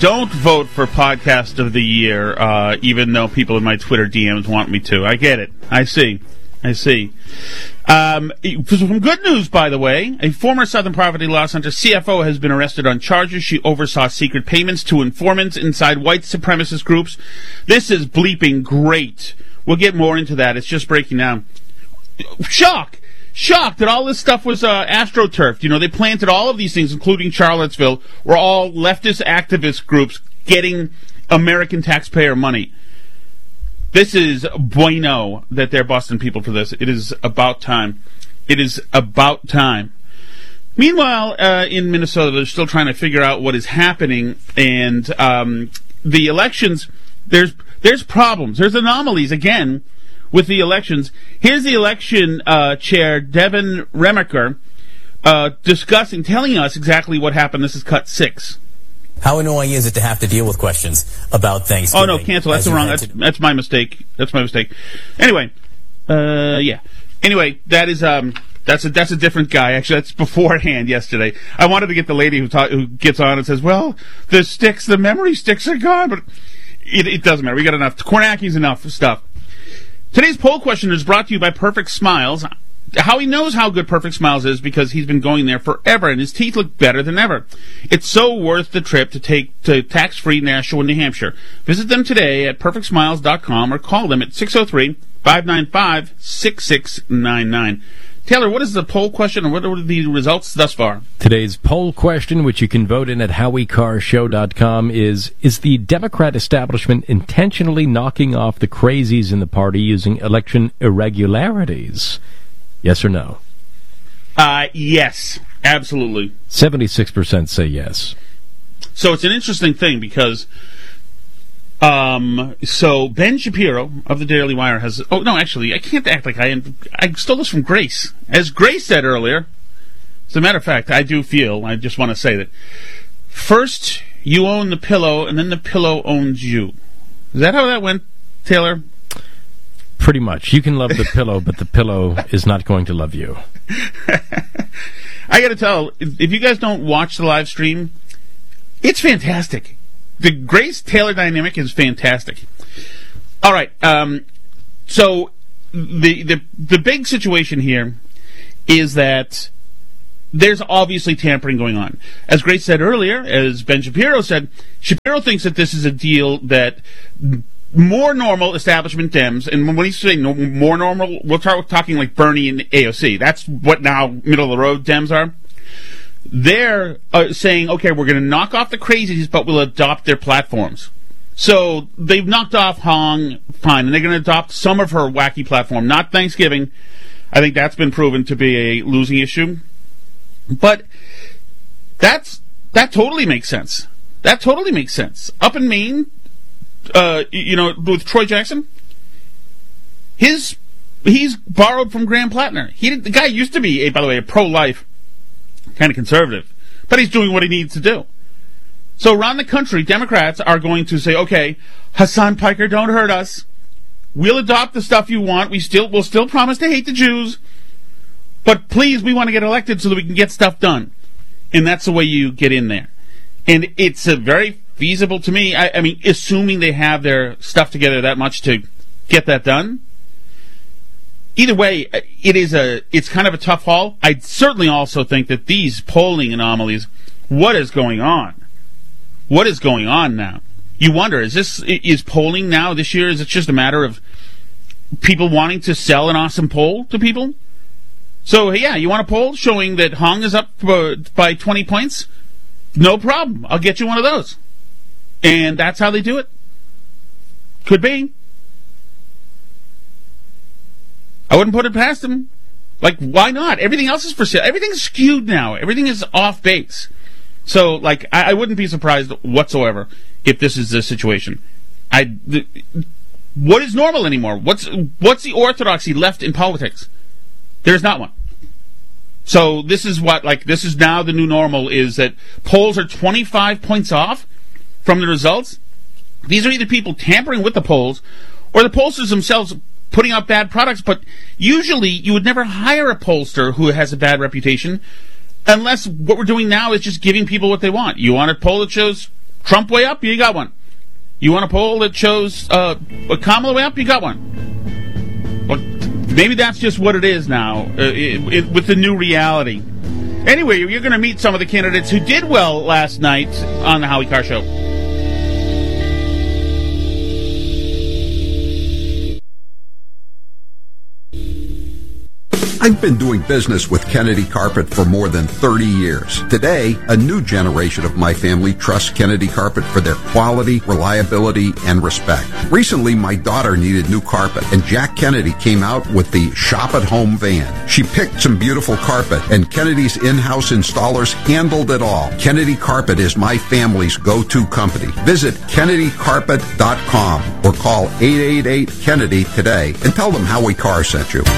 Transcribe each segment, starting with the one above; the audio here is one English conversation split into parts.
don't vote for Podcast of the Year, even though people in my Twitter DMs want me to. I get it. I see. Some good news, by the way. A former Southern Poverty Law Center CFO has been arrested on charges. She oversaw secret payments to informants inside white supremacist groups. This is bleeping great. We'll get more into that. It's just breaking down. Shocked that all this stuff was astroturfed. You know, they planted all of these things, including Charlottesville, were all leftist activist groups getting American taxpayer money. This is bueno that they're busting people for this. It is about time. Meanwhile, in Minnesota, they're still trying to figure out what is happening, and the elections, there's problems. There's anomalies, again, with the elections. Here's the election chair, Devin Remaker, telling us exactly what happened. This is cut 6. How annoying is it to have to deal with questions about Thanksgiving? Oh, no, cancel. That's wrong. That's my mistake. Anyway, yeah. Anyway, that is, that's a different guy. Actually, that's beforehand yesterday. I wanted to get the lady who gets on and says, well, the memory sticks are gone, but it doesn't matter. We got enough. Kornacki's enough stuff. Today's poll question is brought to you by Perfect Smiles. Howie knows how good Perfect Smiles is because he's been going there forever, and his teeth look better than ever. It's so worth the trip to take to tax-free Nashua, New Hampshire. Visit them today at perfectsmiles.com or call them at 603-595-6699. Taylor, what is the poll question, and what are the results thus far? Today's poll question, which you can vote in at HowieCarShow.com, is the Democrat establishment intentionally knocking off the crazies in the party using election irregularities? Yes or no? Yes, absolutely. 76% say yes. So it's an interesting thing because, so Ben Shapiro of the Daily Wire has, oh no, actually, I can't act like I stole this from Grace. As Grace said earlier, as a matter of fact, I just want to say that, first you own the pillow and then the pillow owns you. Is that how that went, Taylor? Pretty much. You can love the pillow, but the pillow is not going to love you. I got to tell, if you guys don't watch the live stream, it's fantastic. The Grace-Taylor dynamic is fantastic. All right. So the big situation here is that there's obviously tampering going on. As Grace said earlier, as Ben Shapiro said, Shapiro thinks that this is a deal that more normal establishment Dems, and when he's saying more normal, we're talking like Bernie and AOC. That's what now middle-of-the-road Dems are. They're saying, okay, we're going to knock off the crazies, but we'll adopt their platforms. So they've knocked off Hong, fine, and they're going to adopt some of her wacky platform. Not Thanksgiving. I think that's been proven to be a losing issue. But that totally makes sense. Up in Maine, with Troy Jackson, he's borrowed from Graham Plattner. The guy used to be, by the way, a pro-life kind of conservative, but he's doing what he needs to do. So around the country, Democrats are going to say, okay, Hassan Piker, don't hurt us. We'll adopt the stuff you want. We'll still promise to hate the Jews, but please, we want to get elected so that we can get stuff done. And that's the way you get in there. And it's a very feasible to me. I mean, assuming they have their stuff together that much to get that done. Either way, it's kind of a tough haul. I certainly also think that these polling anomalies, what is going on? What is going on now? You wonder, is polling now this year, is it just a matter of people wanting to sell an awesome poll to people? So, yeah, you want a poll showing that Hong is up by 20 points? No problem. I'll get you one of those. And that's how they do it? Could be. I wouldn't put it past them. Like, why not? Everything else is for sale. Everything's skewed now. Everything is off base. So, like, I wouldn't be surprised whatsoever if this is the situation. What is normal anymore? What's the orthodoxy left in politics? There's not one. So this is now the new normal, is that polls are 25 points off from the results. These are either people tampering with the polls or the pollsters themselves putting out bad products, but usually you would never hire a pollster who has a bad reputation unless what we're doing now is just giving people what they want. You want a poll that shows Trump way up? You got one. You want a poll that shows Kamala way up? You got one. Well, maybe that's just what it is now with the new reality. Anyway, you're going to meet some of the candidates who did well last night on the Howie Carr Show. I've been doing business with Kennedy Carpet for more than 30 years. Today, a new generation of my family trusts Kennedy Carpet for their quality, reliability, and respect. Recently, my daughter needed new carpet, and Jack Kennedy came out with the Shop at Home van. She picked some beautiful carpet, and Kennedy's in-house installers handled it all. Kennedy Carpet is my family's go-to company. Visit KennedyCarpet.com or call 888-KENNEDY today and tell them Howie Carr sent you.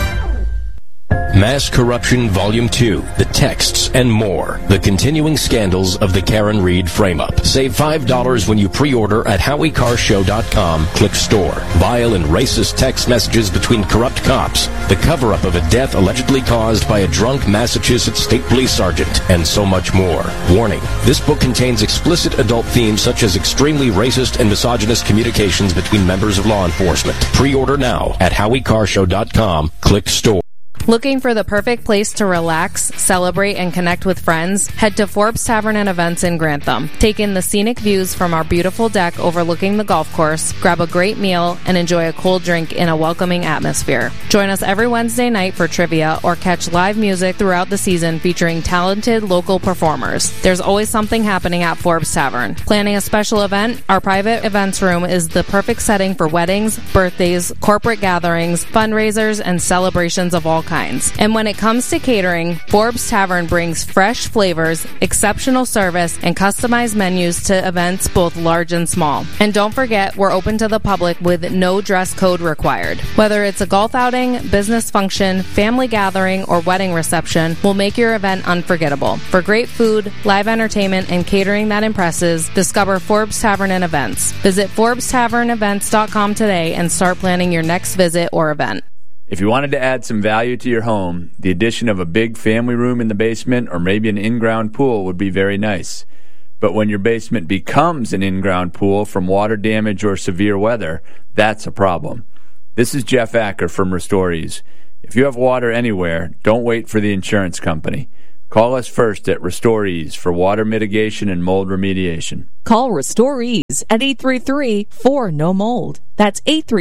Mass Corruption Volume 2, The Texts and More. The Continuing Scandals of the Karen Reed Frame-Up. Save $5 when you pre-order at HowieCarrShow.com. Click Store. Vile and racist text messages between corrupt cops. The cover-up of a death allegedly caused by a drunk Massachusetts State Police Sergeant. And so much more. Warning. This book contains explicit adult themes such as extremely racist and misogynist communications between members of law enforcement. Pre-order now at HowieCarrShow.com. Click Store. Looking for the perfect place to relax, celebrate, and connect with friends? Head to Forbes Tavern and Events in Grantham. Take in the scenic views from our beautiful deck overlooking the golf course, grab a great meal, and enjoy a cold drink in a welcoming atmosphere. Join us every Wednesday night for trivia or catch live music throughout the season featuring talented local performers. There's always something happening at Forbes Tavern. Planning a special event? Our private events room is the perfect setting for weddings, birthdays, corporate gatherings, fundraisers, and celebrations of all kinds. And when it comes to catering, Forbes Tavern brings fresh flavors, exceptional service, and customized menus to events both large and small. And don't forget, we're open to the public with no dress code required. Whether it's a golf outing, business function, family gathering, or wedding reception, we'll make your event unforgettable. For great food, live entertainment, and catering that impresses, discover Forbes Tavern and Events. Visit ForbesTavernEvents.com today and start planning your next visit or event. If you wanted to add some value to your home, the addition of a big family room in the basement or maybe an in-ground pool would be very nice. But when your basement becomes an in-ground pool from water damage or severe weather, that's a problem. This is Jeff Acker from Restorees. If you have water anywhere, don't wait for the insurance company. Call us first at Restorees for water mitigation and mold remediation. Call Restorees at 833-4-NO-MOLD. That's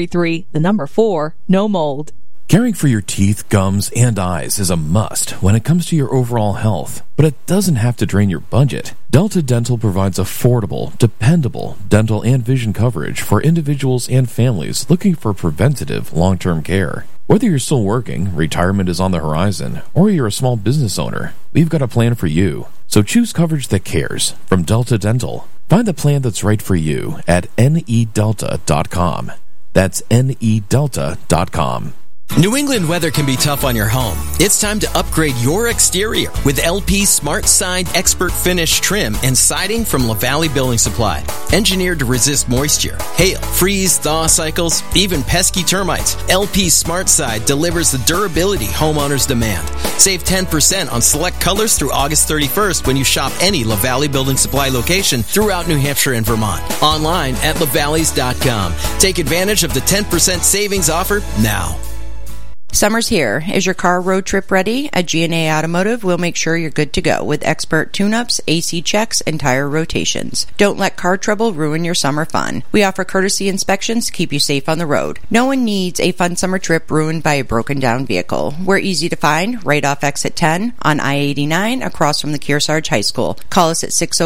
833-4-NO-MOLD. Caring for your teeth, gums, and eyes is a must when it comes to your overall health, but it doesn't have to drain your budget. Delta Dental provides affordable, dependable dental and vision coverage for individuals and families looking for preventative long-term care. Whether you're still working, retirement is on the horizon, or you're a small business owner, we've got a plan for you. So choose coverage that cares from Delta Dental. Find the plan that's right for you at nedelta.com. That's nedelta.com. New England weather can be tough on your home. It's time to upgrade your exterior with LP Smart Side Expert Finish trim and siding from LaValle Building Supply. Engineered to resist moisture, hail, freeze, thaw cycles, even pesky termites, LP Smart Side delivers the durability homeowners demand. Save 10% on select colors through August 31st when you shop any LaValle Building Supply location throughout New Hampshire and Vermont. Online at lavalleys.com. Take advantage of the 10% savings offer now. Summer's here. Is your car road trip ready? At G&A Automotive, we'll make sure you're good to go with expert tune-ups, AC checks, and tire rotations. Don't let car trouble ruin your summer fun. We offer courtesy inspections to keep you safe on the road. No one needs a fun summer trip ruined by a broken-down vehicle. We're easy to find right off exit 10 on I-89 across from the Kearsarge High School. Call us at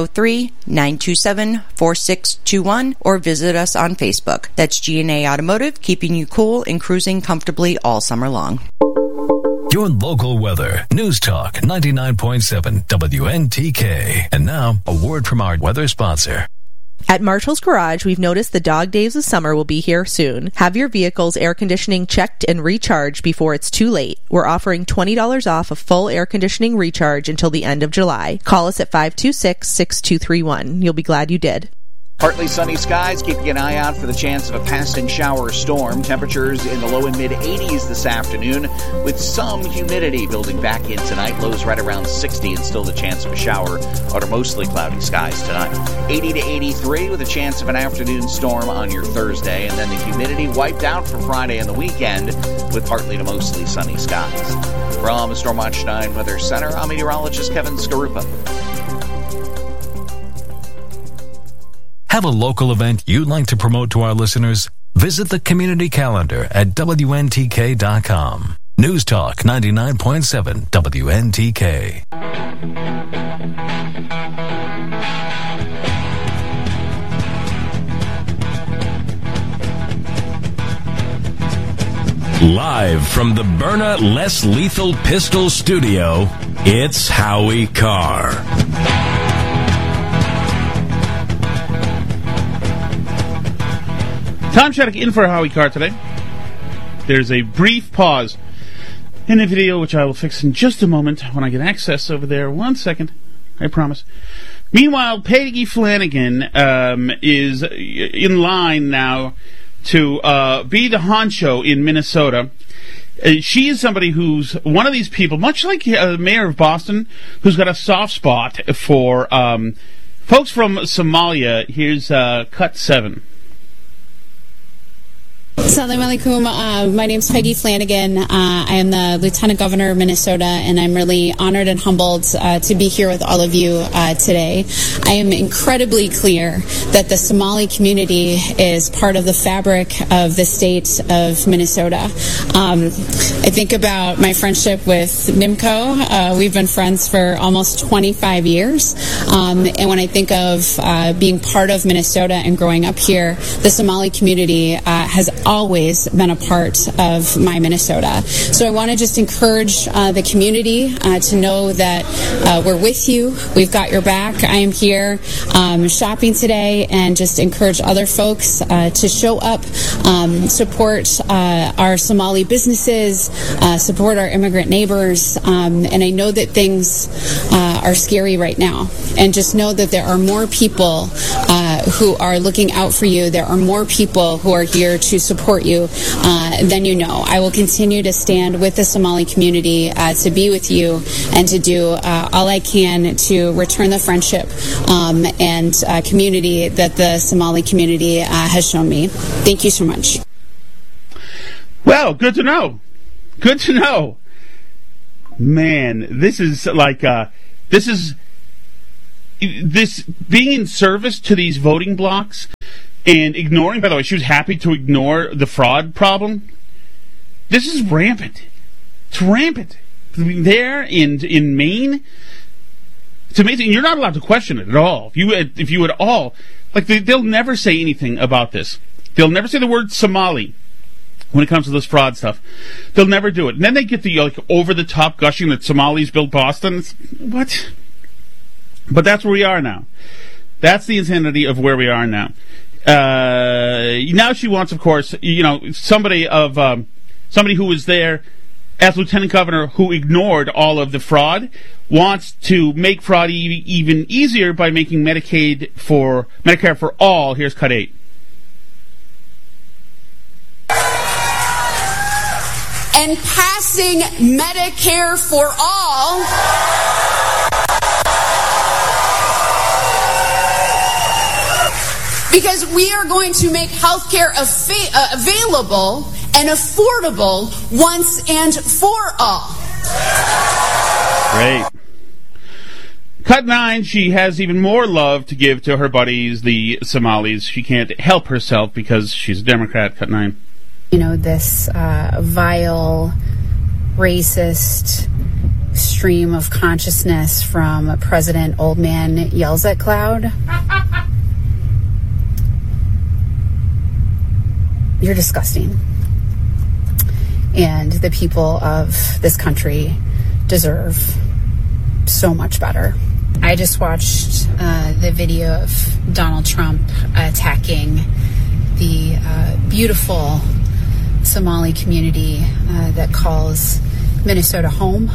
603-927-4621 or visit us on Facebook. That's G&A Automotive, keeping you cool and cruising comfortably all summer long. Your local weather. News Talk 99.7 WNTK. And now, a word from our weather sponsor. At Marshall's Garage, we've noticed the dog days of summer will be here soon. Have your vehicle's air conditioning checked and recharged before it's too late. We're offering $20 off a full air conditioning recharge until the end of July. Call us at 526-6231. You'll be glad you did. Partly sunny skies, keeping an eye out for the chance of a passing shower or storm. Temperatures in the low and mid 80s this afternoon, with some humidity building back in tonight. Lows right around 60 and still the chance of a shower under mostly cloudy skies tonight. 80 to 83 with a chance of an afternoon storm on your Thursday. And then the humidity wiped out for Friday and the weekend with partly to mostly sunny skies. From the Stormwatch 9 Weather Center, I'm meteorologist Kevin Skarupa. Have a local event you'd like to promote to our listeners? Visit the community calendar at WNTK.com. News Talk 99.7 WNTK. Live from the Byrna Less Lethal Pistol Studio, it's Howie Carr. Tom Shattuck in for Howie Carr today. There's a brief pause in the video, which I will fix in just a moment when I get access over there. 1 second, I promise. Meanwhile, Peggy Flanagan is in line now to be the honcho in Minnesota. She is somebody who's one of these people, much like the mayor of Boston, who's got a soft spot for folks from Somalia. Here's cut 7. Assalamu alaikum. My name's Peggy Flanagan. I am the Lieutenant Governor of Minnesota, and I'm really honored and humbled to be here with all of you today. I am incredibly clear that the Somali community is part of the fabric of the state of Minnesota. I think about my friendship with Nimco. We've been friends for almost 25 years. And when I think of being part of Minnesota and growing up here, the Somali community has always been a part of my Minnesota. So I want to just encourage the community to know that we're with you. We've got your back. I am here shopping today, and just encourage other folks to show up, support our Somali businesses, support our immigrant neighbors. And I know that things are scary right now. And just know that there are more people who are looking out for you. There are more people who are here to support you than you know. I will continue to stand with the Somali community to be with you and to do all I can to return the friendship and community that the Somali community has shown me. Thank you so much. Well, good to know. Good to know. Man, this is like, this being in service to these voting blocks and ignoring, by the way, she was happy to ignore the fraud problem. This is rampant. It's rampant. There in Maine, it's amazing. You're not allowed to question it at all. If you at all, like they'll never say anything about this. They'll never say the word Somali when it comes to this fraud stuff. They'll never do it. And then they get the over-the-top gushing that Somalis built Boston. What? But that's where we are now. That's the insanity of where we are now. Now she wants, of course, somebody who was there as lieutenant governor who ignored all of the fraud, wants to make fraud even easier by making Medicare for all. Here's cut 8. And passing Medicare for all because we are going to make health care available and affordable once and for all. Great. Cut 9, she has even more love to give to her buddies, the Somalis. She can't help herself because she's a Democrat. Cut 9. This vile, racist stream of consciousness from President Old Man Yells at Cloud. You're disgusting. And the people of this country deserve so much better. I just watched the video of Donald Trump attacking the beautiful Somali community that calls Minnesota home.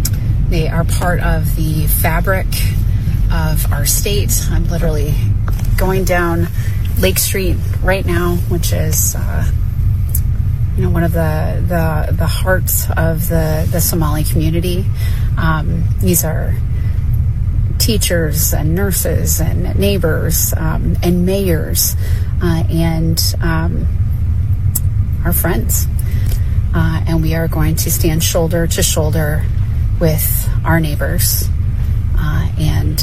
They are part of the fabric of our state. I'm literally going down Lake Street right now, which is one of the hearts of the Somali community. These are teachers and nurses and neighbors and mayors and our friends. And we are going to stand shoulder to shoulder with our neighbors. And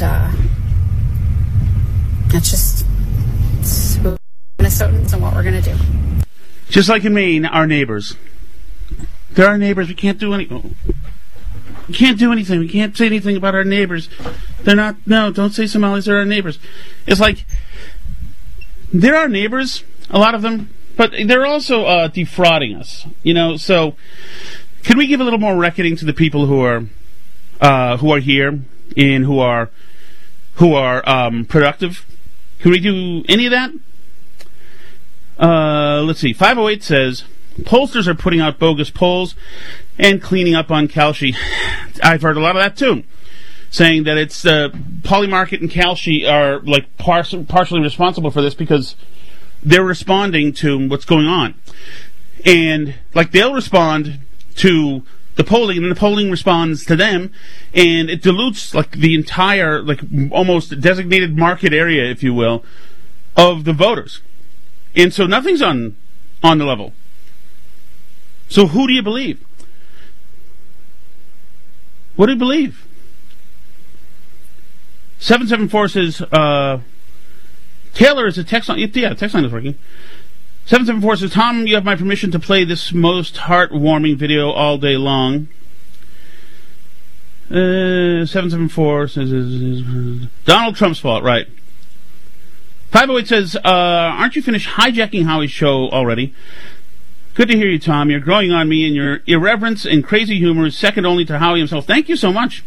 that's just Minnesotans and what we're going to do. Just like in Maine, our neighbors. They're our neighbors. We can't do anything. We can't do anything. We can't say anything about our neighbors. They're not... No, don't say Somalis. They're our neighbors. It's like... They're our neighbors, a lot of them, but they're also defrauding us. So... Can we give a little more reckoning to the people who are here and who are productive? Can we do any of that? Let's see. 508 says pollsters are putting out bogus polls and cleaning up on Kalshi. I've heard a lot of that too, saying that it's Polymarket and Kalshi are like partially responsible for this because they're responding to what's going on, and like they'll respond to the polling, and the polling responds to them, and it dilutes like the entire, like almost designated market area, if you will, of the voters. And so nothing's on the level. So who do you believe? What do you believe? 774 says, Taylor is a text line. Yeah, the text line is working. 774 says, Tom, you have my permission to play this most heartwarming video all day long. 774 says, Donald Trump's fault, right. 508 says, aren't you finished hijacking Howie's show already? Good to hear you, Tom. You're growing on me, and your irreverence and crazy humor is second only to Howie himself. Thank you so much.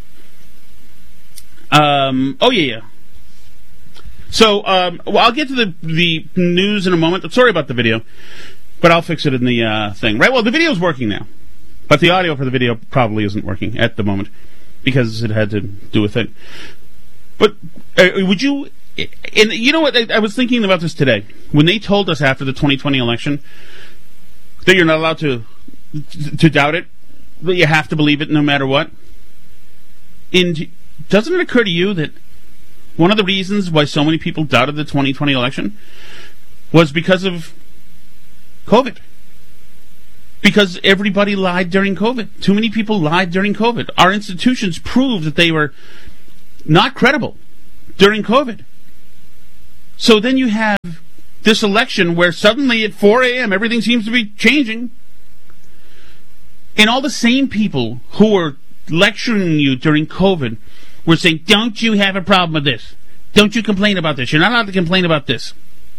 Yeah. So, I'll get to the news in a moment. Sorry about the video, but I'll fix it in the thing. Right, well, the video's working now, but the audio for the video probably isn't working at the moment because it had to do a thing. But would you... And you know what? I was thinking about this today. When they told us after the 2020 election that you're not allowed to doubt it, that you have to believe it no matter what. And doesn't it occur to you that one of the reasons why so many people doubted the 2020 election was because of COVID? Because everybody lied during COVID. Too many people lied during COVID. Our institutions proved that they were not credible during COVID. So then you have this election where suddenly at 4 a.m. everything seems to be changing. And all the same people who were lecturing you during COVID were saying, don't you have a problem with this? Don't you complain about this? You're not allowed to complain about this.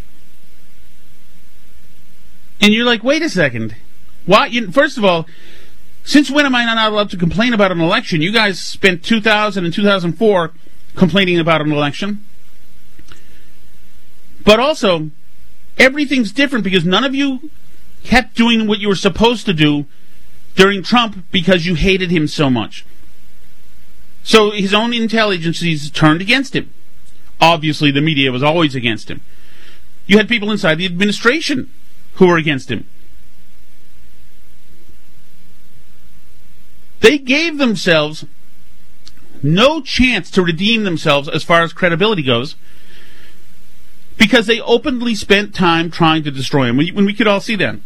And you're like, wait a second. Why? First of all, since when am I not allowed to complain about an election? You guys spent 2000 and 2004 complaining about an election. But also, everything's different because none of you kept doing what you were supposed to do during Trump because you hated him so much. So his own intel agencies turned against him. Obviously, the media was always against him. You had people inside the administration who were against him. They gave themselves no chance to redeem themselves as far as credibility goes because they openly spent time trying to destroy him, when we could all see that.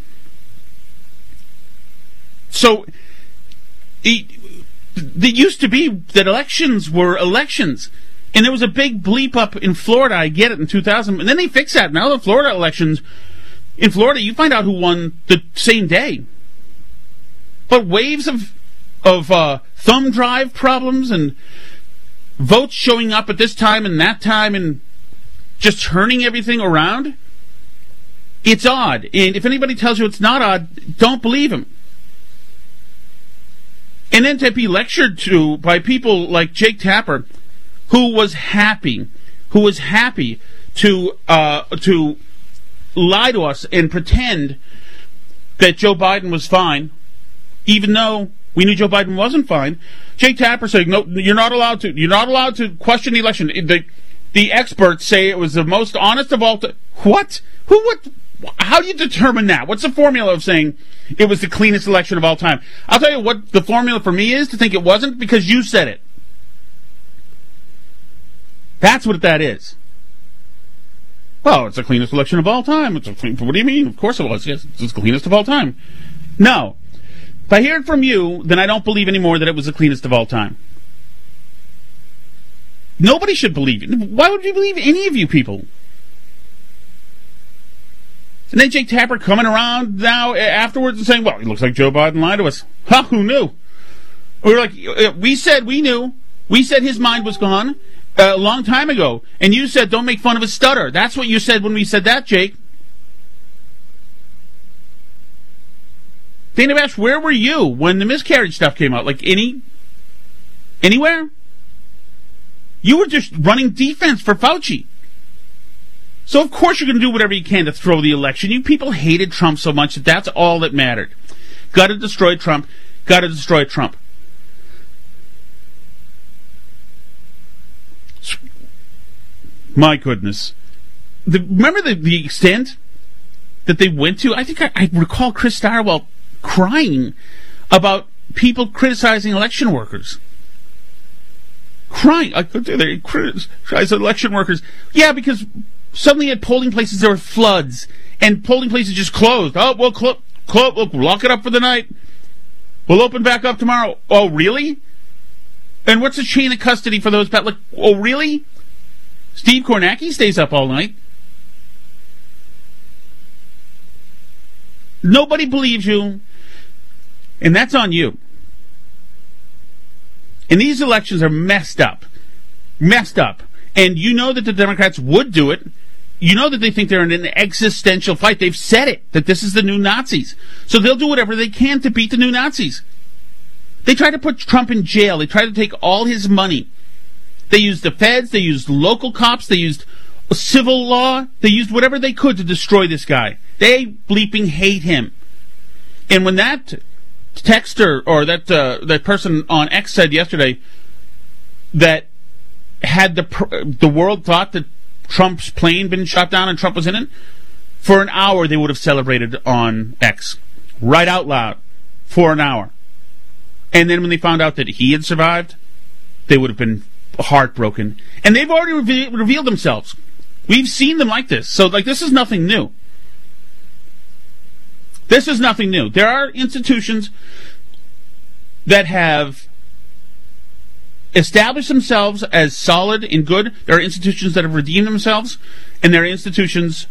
So, it used to be that elections were elections. And there was a big bleep up in Florida, I get it, in 2000. And then they fixed that. Now the Florida elections, in Florida, you find out who won the same day. But waves of thumb drive problems and votes showing up at this time and that time and just turning everything around, it's odd. And if anybody tells you it's not odd, don't believe him. And then to be lectured to by people like Jake Tapper, who was happy to lie to us and pretend that Joe Biden was fine, even though we knew Joe Biden wasn't fine. Jake Tapper saying, "No, you're not allowed to. You're not allowed to question the election." the experts say it was the most honest of all time. What? Who would? How do you determine that? What's the formula of saying it was the cleanest election of all time? I'll tell you what the formula for me is to think it wasn't, because you said it. That's what that is. Well, it's the cleanest election of all time. What do you mean? Of course it was. Yes, it's the cleanest of all time. No. If I hear it from you, then I don't believe anymore that it was the cleanest of all time. Nobody should believe it. Why would you believe any of you people? And then Jake Tapper coming around now afterwards and saying, well, it looks like Joe Biden lied to us. Huh, who knew? We were like, we said we knew. We said his mind was gone a long time ago. And you said, don't make fun of his stutter. That's what you said when we said that, Jake. Dana Bash, where were you when the miscarriage stuff came out? Like anywhere? You were just running defense for Fauci. So of course you're going to do whatever you can to throw the election. You people hated Trump so much that that's all that mattered. Got to destroy Trump. Got to destroy Trump. My goodness. Remember the extent that they went to? I think I recall Chris Starwell crying about people criticizing election workers. Crying. They criticize election workers. Yeah, because suddenly at polling places there were floods, and polling places just closed. Oh, we'll lock it up for the night. We'll open back up tomorrow. Oh, really? And what's the chain of custody for those? Oh, really? Steve Kornacki stays up all night. Nobody believes you, and that's on you. And these elections are messed up. Messed up. And you know that the Democrats would do it. You know that they think they're in an existential fight. They've said it, that this is the new Nazis. So they'll do whatever they can to beat the new Nazis. They tried to put Trump in jail. They tried to take all his money. They used the feds. They used local cops. They used civil law. They used whatever they could to destroy this guy. They bleeping hate him. And when that texter or that person on X said yesterday that had the world thought that Trump's plane been shot down and Trump was in it, for an hour they would have celebrated on X. Right out loud. For an hour. And then when they found out that he had survived, they would have been heartbroken. And they've already revealed themselves. We've seen them like this. So, this is nothing new. This is nothing new. There are institutions that have established themselves as solid and good. There are institutions that have redeemed themselves, and there are institutions